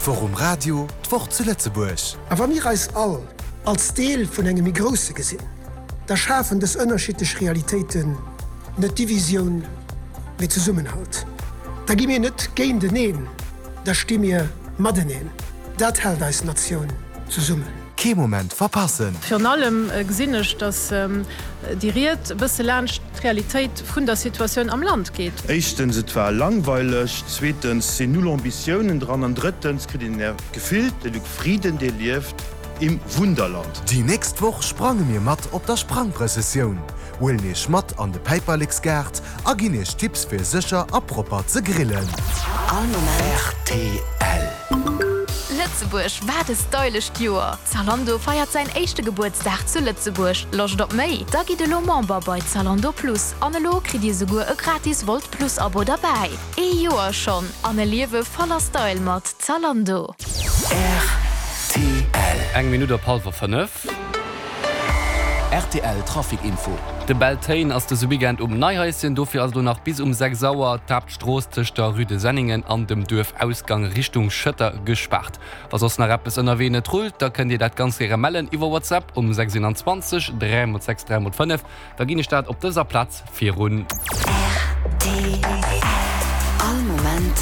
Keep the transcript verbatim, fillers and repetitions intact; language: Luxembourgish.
Forum Radio, d'Wort zu Lützeburg. Aber mir als all, als Deel von engem große Gesinn, da schaffen des unterschiedliche Realitäten net Division wie zu Summenhalt. Da gi mir net gehen den Nähen, da stimme mir Madeneen. Dat hält als Nation zu summen. Kein Moment verpassen. Für allem äh, gesinnig, dass ähm, die Riet bis lernt Realität von der Situation am Land geht. Erstens, es war langweilig. Zweitens, sind null Ambitionen dran. Und drittens, kriegt ihr gefühlt, der Frieden, der lebt im Wunderland. Die nächste Woche sprangen wir matt auf der Sprangprozession. Will nicht matt an de Paperlix gärt, agin ich Tipps für sicher apropos zu grillen. R T L. Lützeburg war das deulecht Joer. Zalando feiert sein echte Geburtstag zu Lützeburg. Locht op Mei, da gi de lo Member bei Zalando Plus. Anelo kriegt ihr sogar ein gratis Volt Plus Abo dabei. E Joer schon, Anne Liewe voller Style mat Zalando. R T L. Eng Minute Pulver vernëff. R T L Trafikinfo. De Beltain ass de Subigent um Neuhäuschen dofir also nach bis um sechs Sauer tapstroos tech der Rüde Senningen an dem Dörf Ausgang Richtung Schëtter gesperrt. Was ass nach Rappes ënnerwene trullt, da könnt ihr dat ganz ihre Mellen iwwer WhatsApp um sechs zwanzig drei sechs drei fünf. Da ginne Staat op dëser Platz fir run. R T L. All Moment